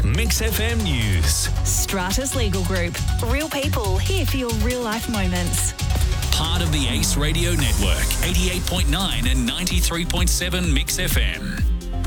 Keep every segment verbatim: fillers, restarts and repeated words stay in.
Mix F M News. Stratus Legal Group. Real people here for your real life moments. Part of the Ace Radio Network, eighty-eight point nine and ninety-three point seven Mix F M.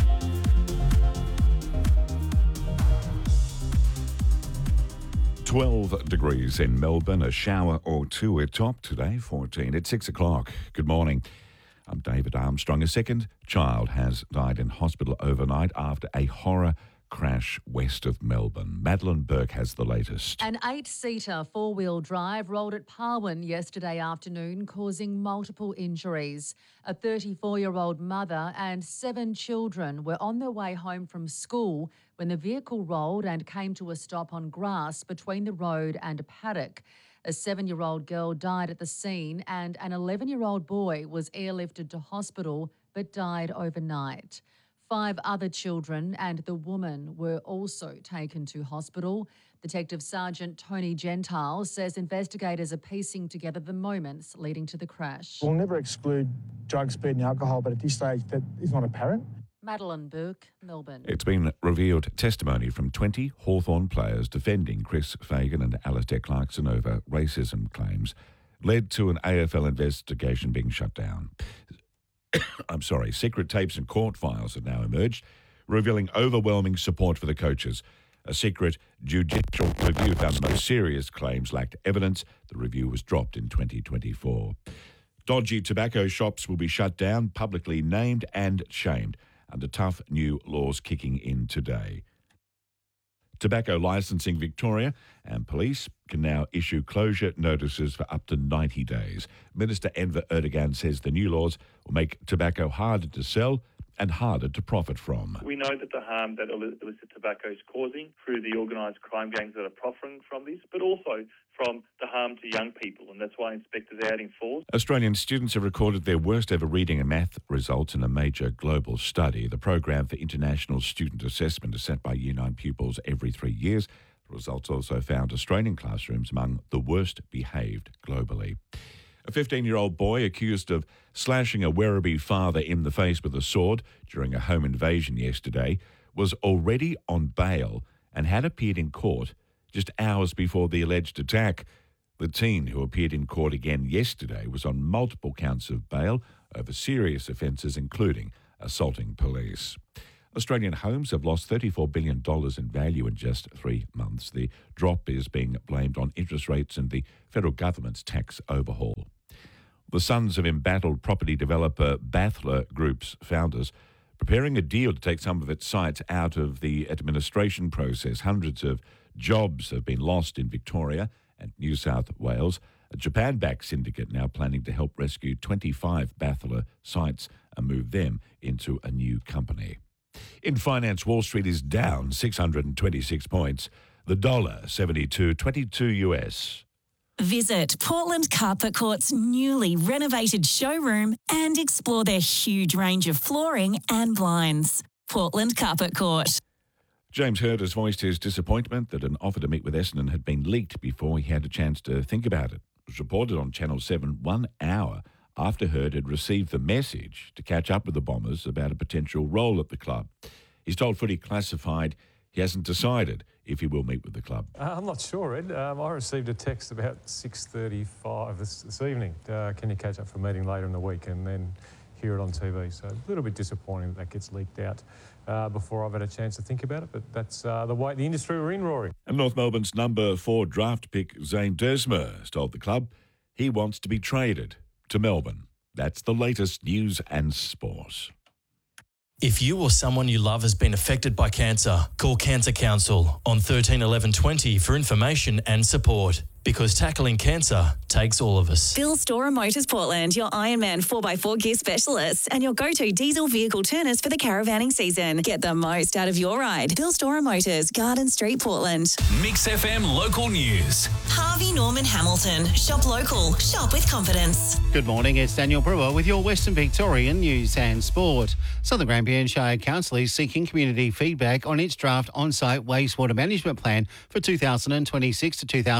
twelve degrees in Melbourne, a shower or two at top today, fourteen at six o'clock. Good morning. I'm David Armstrong. A second child has died in hospital overnight after a horror crash west of Melbourne. Madeline Burke has the latest. An eight-seater four-wheel drive rolled at Parwin yesterday afternoon, causing multiple injuries. A thirty-four-year-old mother and seven children were on their way home from school when the vehicle rolled and came to a stop on grass between the road and a paddock. A seven-year-old girl died at the scene and an eleven-year-old boy was airlifted to hospital but died overnight. Five other children and the woman were also taken to hospital. Detective Sergeant Tony Gentile says investigators are piecing together the moments leading to the crash. We'll never exclude drug, speed and alcohol, but at this stage that is not apparent. Madeline Burke, Melbourne. It's been revealed testimony from twenty Hawthorn players defending Chris Fagan and Alistair Clarkson over racism claims led to an A F L investigation being shut down. I'm sorry, secret tapes and court files have now emerged, revealing overwhelming support for the coaches. A secret judicial review found the most serious claims lacked evidence. The review was dropped in twenty twenty-four. Dodgy tobacco shops will be shut down, publicly named and shamed, under tough new laws kicking in today. Tobacco Licensing Victoria and police can now issue closure notices for up to ninety days. Minister Enver Erdogan says the new laws will make tobacco harder to sell and harder to profit from. We know that the harm that illicit tobacco is causing through the organised crime gangs that are profiting from this, but also from the harm to young people, and that's why inspectors are out in force. Australian students have recorded their worst ever reading and math results in a major global study. The program for international student assessment is set by Year nine pupils every three years. The results also found Australian classrooms among the worst behaved globally. A fifteen-year-old boy accused of slashing a Werribee father in the face with a sword during a home invasion yesterday was already on bail and had appeared in court just hours before the alleged attack. The teen, who appeared in court again yesterday, was on multiple counts of bail over serious offences, including assaulting police. Australian homes have lost thirty-four billion dollars in value in just three months. The drop is being blamed on interest rates and the federal government's tax overhaul. The sons of embattled property developer Bathler Group's founders preparing a deal to take some of its sites out of the administration process. Hundreds of jobs have been lost in Victoria and New South Wales. A Japan-backed syndicate now planning to help rescue twenty-five Bathler sites and move them into a new company. In finance, Wall Street is down six hundred twenty-six points. The dollar, seventy-two twenty-two U S. Visit Portland Carpet Court's newly renovated showroom and explore their huge range of flooring and blinds. Portland Carpet Court. James Hird has voiced his disappointment that an offer to meet with Essendon had been leaked before he had a chance to think about it. It was reported on Channel seven one hour after Hird had received the message to catch up with the Bombers about a potential role at the club. He's told Footy Classified he hasn't decided if he will meet with the club. Uh, I'm not sure, Ed. Um, I received a text about six thirty-five this, this evening. Uh, can you catch up for a meeting later in the week and then hear it on T V? So a little bit disappointing that that gets leaked out uh, before I've had a chance to think about it. But that's uh, the way the industry we're in, Rory. And North Melbourne's number four draft pick, Zane Dersmer, has told the club he wants to be traded to Melbourne. That's the latest news and sport. If you or someone you love has been affected by cancer, call Cancer Council on thirteen eleven twenty for information and support. Because tackling cancer takes all of us. Bill Storer Motors Portland, your Ironman four by four gear specialists and your go-to diesel vehicle turners for the caravanning season. Get the most out of your ride. Bill Storer Motors, Garden Street, Portland. Mix F M local news. Harvey Norman Hamilton. Shop local. Shop with confidence. Good morning, it's Daniel Brewer with your Western Victorian news and sport. Southern Grampian Shire Council is seeking community feedback on its draft on-site wastewater management plan for two thousand twenty-six to two thousand thirty.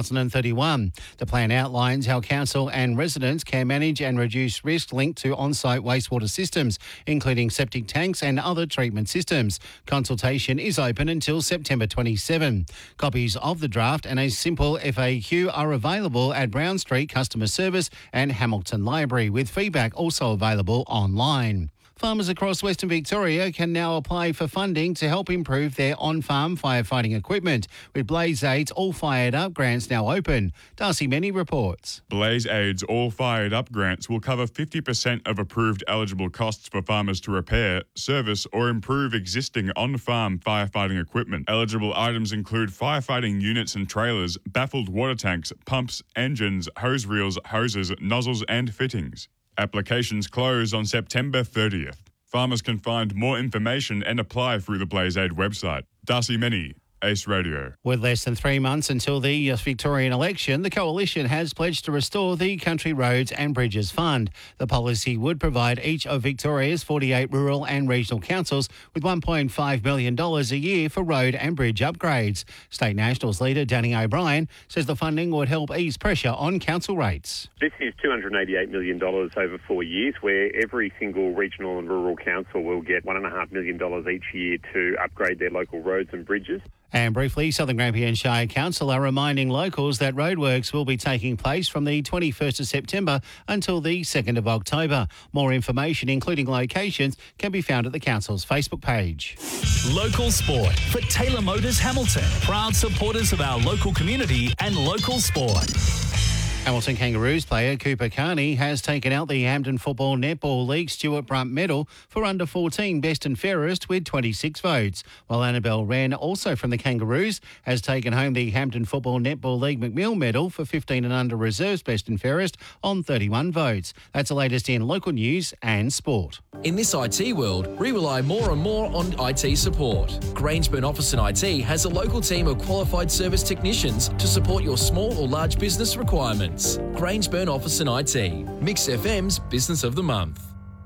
thirty-one. The plan outlines how council and residents can manage and reduce risk linked to on-site wastewater systems, including septic tanks and other treatment systems. Consultation is open until September twenty-seventh. Copies of the draft and a simple F A Q are available at Brown Street Customer Service and Hamilton Library, with feedback also available online. Farmers across Western Victoria can now apply for funding to help improve their on-farm firefighting equipment, with Blaze Aid's All Fired Up grants now open. Darcy Many reports. Blaze Aid's All Fired Up grants will cover fifty percent of approved eligible costs for farmers to repair, service or improve existing on-farm firefighting equipment. Eligible items include firefighting units and trailers, baffled water tanks, pumps, engines, hose reels, hoses, nozzles and fittings. Applications close on September thirtieth. Farmers can find more information and apply through the Blaze Aid website. Darcy Many, Ace Radio. With less than three months until the Victorian election, the Coalition has pledged to restore the Country Roads and Bridges Fund. The policy would provide each of Victoria's forty-eight rural and regional councils with one point five million dollars a year for road and bridge upgrades. State Nationals leader Danny O'Brien says the funding would help ease pressure on council rates. This is two hundred eighty-eight million dollars over four years, where every single regional and rural council will get one point five million dollars each year to upgrade their local roads and bridges. And briefly, Southern Grampian Shire Council are reminding locals that roadworks will be taking place from the twenty-first of September until the second of October. More information, including locations, can be found at the council's Facebook page. Local sport for Taylor Motors Hamilton. Proud supporters of our local community and local sport. Hamilton Kangaroos player Cooper Carney has taken out the Hampton Football Netball League Stuart Brunt Medal for under fourteen best and fairest with twenty-six votes, while Annabelle Wren, also from the Kangaroos, has taken home the Hampton Football Netball League McMill Medal for fifteen and under reserves best and fairest on thirty-one votes. That's the latest in local news and sport. In this I T world, we rely more and more on I T support. Grangeburn Office and I T has a local team of qualified service technicians to support your small or large business requirements. Grangeburn Office and I T, Mix F M's Business of the Month.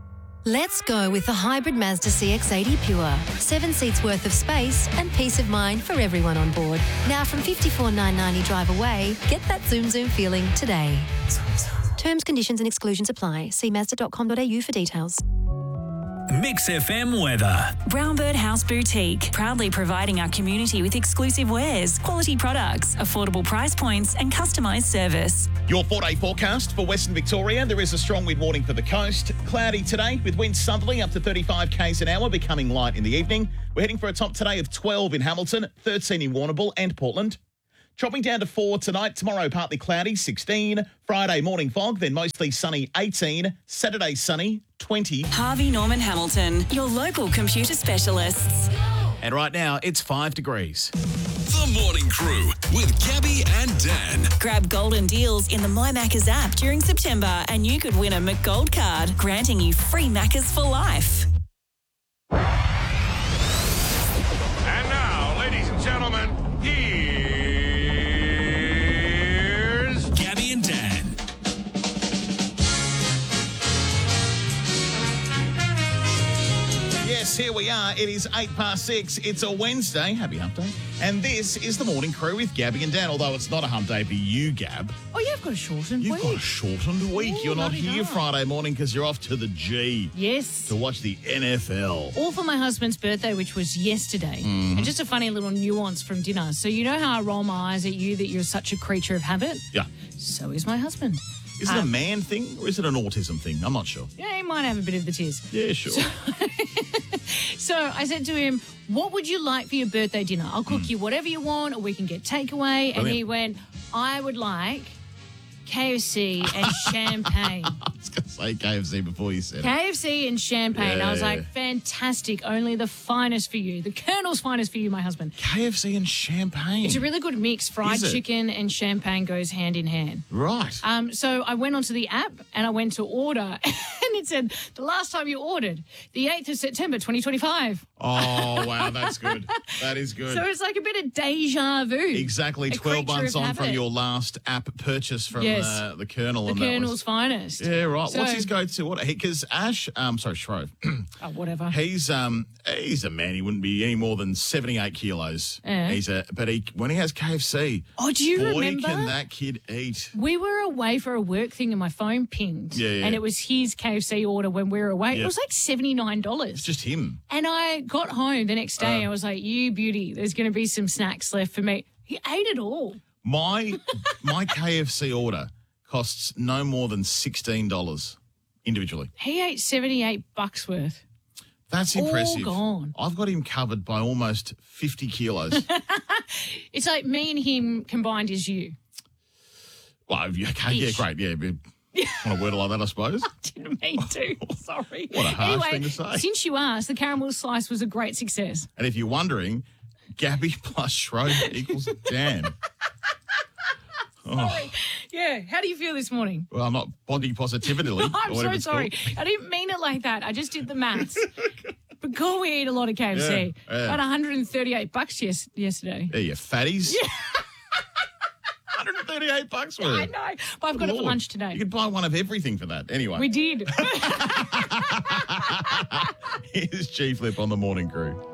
Let's go with the hybrid Mazda C X eighty Pure. Seven seats worth of space and peace of mind for everyone on board. Now from fifty-four thousand nine hundred ninety drive away, get that zoom zoom feeling today. Terms, conditions and exclusions apply. See mazda dot com dot a u for details. Mix F M weather. Brownbird House Boutique, proudly providing our community with exclusive wares, quality products, affordable price points and customised service. Your four-day forecast for Western Victoria. There is a strong wind warning for the coast. Cloudy today with winds southerly up to thirty-five k's an hour, becoming light in the evening. We're heading for a top today of twelve in Hamilton, thirteen in Warrnambool and Portland. Dropping down to four tonight. Tomorrow partly cloudy, sixteen. Friday morning fog, then mostly sunny, eighteen. Saturday sunny, twenty. Harvey Norman Hamilton, your local computer specialists. And right now, it's five degrees. The Morning Crew with Gabby and Dan. Grab golden deals in the My Maccas app during September and you could win a McGold card, granting you free Maccas for life. And now, ladies and gentlemen, here's Gabby and Dan. Yes, here we are. It is eight past six. It's a Wednesday. Happy hump day. And this is the Morning Crew with Gabby and Dan, although it's not a hump day for you, Gab. Oh, yeah, I've got a shortened You've week. got a shortened week. Ooh, You're not bloody here hell. Friday morning because you're off to the G. Yes. To watch the N F L. All for my husband's birthday, which was yesterday. Mhm. And just a funny little nuance from dinner. So you know how I roll my eyes at you that you're such a creature of habit? Yeah. So is my husband. Is it a Um, man thing or is it an autism thing? I'm not sure. Yeah, he might have a bit of the tears. Yeah, sure. So, so I said to him, what would you like for your birthday dinner? I'll cook you whatever you want or we can get takeaway. And he went, I would like K F C and champagne. I was going to say K F C before you said it. K F C and champagne. Yeah, I was yeah. like, fantastic. Only the finest for you. The Colonel's finest for you, my husband. K F C and champagne. It's a really good mix. Fried Is it? chicken and champagne goes hand in hand. Right. Um, so I went onto the app and I went to order and it said, the last time you ordered, the eighth of September, twenty twenty-five. Oh, wow, that's good. That is good. So it's like a bit of deja vu. Exactly A twelve creature months of on from habit. your last app purchase from Yes. Yes. uh, the Colonel. The and that was- Colonel's finest. Yeah, right. So- What's his go-to order? Because Ash, um, sorry, Shrove. Oh, whatever. He's um he's a man. He wouldn't be any more than seventy-eight kilos. Yeah. He's a but he when he has K F C. Oh, do you boy, remember? can that kid eat? We were away for a work thing and my phone pinged. Yeah, yeah. And it was his K F C order when we were away. Yeah. It was like seventy-nine dollars. It's just him. And I got home the next day. Uh. I was like, you beauty, there's going to be some snacks left for me. He ate it all. My my K F C order costs no more than sixteen dollars individually. He ate seventy-eight bucks worth. That's All impressive. gone. I've got him covered by almost fifty kilos. It's like me and him combined is you. Well, yeah, okay, yeah, Ish. great, yeah. but- Want to word it like that, I suppose. Didn't mean to. Sorry. What a harsh anyway, thing to say. Since you asked, the caramel slice was a great success. And if you're wondering, Gabby plus Schroeder equals Dan. Oh, Sorry. Yeah. How do you feel this morning? well, I'm not body positively. I'm or so whatever it's sorry. called. I didn't mean it like that. I just did the maths. Because we eat a lot of K F C. Yeah, yeah. About one hundred thirty-eight bucks yes, yesterday. There you fatties. Yeah. one hundred thirty-eight bucks worth. I know. But I've got it for Lord. lunch today. You could buy one of everything for that. Anyway. We did. Here's Chief Lip on the Morning Crew.